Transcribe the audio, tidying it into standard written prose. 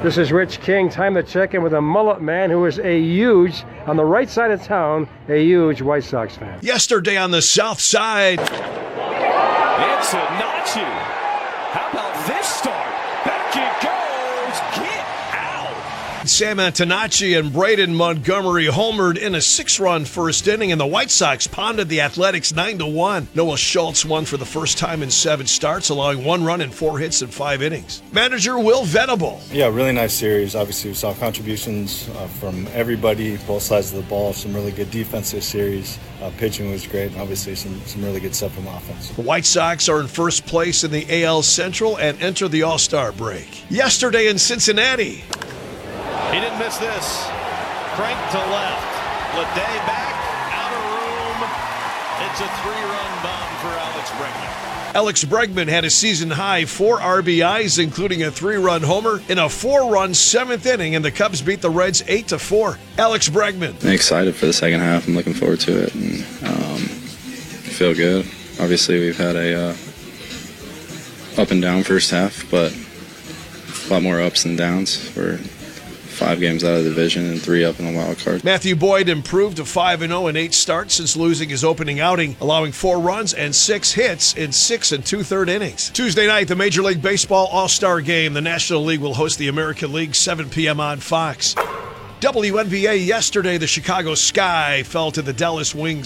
This is Rich King. Time to check in with a mullet man who is a huge, on the right side of town, a huge White Sox fan. Yesterday on the south side. It's a Nachi. How about this start? Back it goes. Get out. Sam Antonacci and Braden Montgomery homered in a 6-run first inning, and the White Sox pounded the Athletics 9-1. Noah Schultz won for the first time in 7 starts, allowing 1 run and 4 hits in 5 innings. Manager Will Venable. Yeah, really nice series. Obviously, we saw contributions from everybody, both sides of the ball. Some really good defense this series. Pitching was great, and obviously some really good stuff from offense. The White Sox are in first place in the AL Central and enter the All-Star break. Yesterday in Cincinnati. He didn't miss this. Crank to left. Leday back. Out of room. It's a 3-run bomb for Alex Bregman. Alex Bregman had a season-high 4 RBIs, including a 3-run homer in a 4-run 7th inning, and the Cubs beat the Reds 8-4. Alex Bregman. I'm excited for the second half. I'm looking forward to it, and feel good. Obviously, we've had a up and down first half, but a lot more ups and downs. We're 5 games out of the division and 3 up in the wild card. Matthew Boyd improved to 5-0 in 8 starts since losing his opening outing, allowing 4 runs and 6 hits in 6 2/3 innings. Tuesday night, the Major League Baseball All-Star Game. The National League will host the American League, 7 p.m. on Fox. WNBA yesterday, the Chicago Sky fell to the Dallas Wings